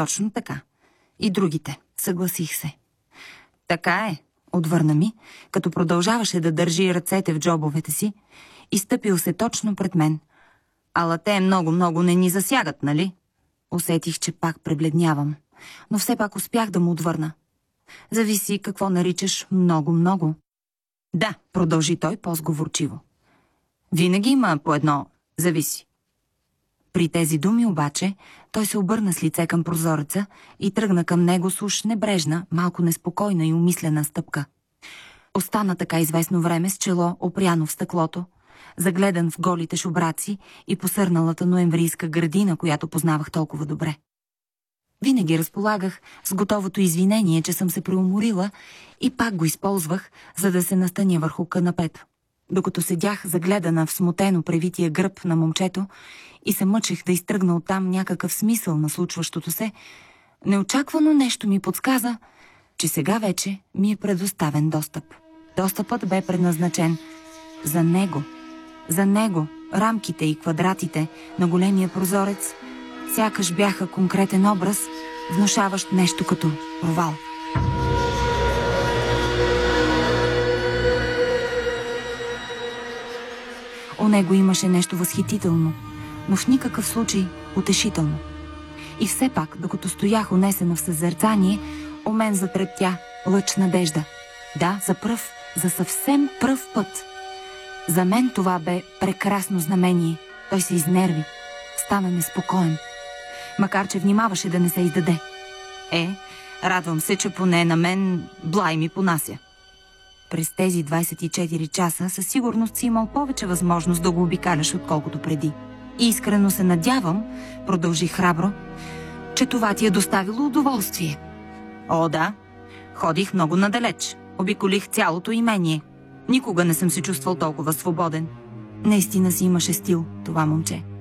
Точно така. И другите. Съгласих се. Така е, отвърна ми, като продължаваше да държи ръцете в джобовете си и стъпил се точно пред мен. Ала те много не ни засягат, нали? Усетих, че пак пребледнявам, но все пак успях да му отвърна. Зависи какво наричаш много. Да, продължи той по-сговорчиво. Винаги има по едно зависи. При тези думи обаче той се обърна с лице към прозореца и тръгна към него с уж небрежна, малко неспокойна и умислена стъпка. Остана така известно време с чело опряно в стъклото, загледан в голите шубраци и посърналата ноемврийска градина, която познавах толкова добре. Винаги разполагах с готовото извинение, че съм се преуморила и пак го използвах, за да се настаня върху канапето. Докато седях загледана в смутено превития гръб на момчето и се мъчех да изтръгна оттам някакъв смисъл на случващото се, неочаквано нещо ми подсказа, че сега вече ми е предоставен достъп. Достъпът бе предназначен за него. За него рамките и квадратите на големия прозорец сякаш бяха конкретен образ, внушаващ нещо като провал. У него имаше нещо възхитително, но в никакъв случай утешително. И все пак, докато стоях унесена в съзерцание, у мен затрептя лъч надежда. Да, за съвсем пръв път. За мен това бе прекрасно знамение. Той се изнерви, стана неспокоен, макар че внимаваше да не се издаде. Радвам се, че поне на мен Блай ми понася. През тези 24 часа със сигурност си имал повече възможност да го обикаляш, отколкото преди. И искрено се надявам, продължи храбро, че това ти е доставило удоволствие. О, да. Ходих много надалеч. Обиколих цялото имение. Никога не съм се чувствал толкова свободен. Наистина си имаше стил, това момче.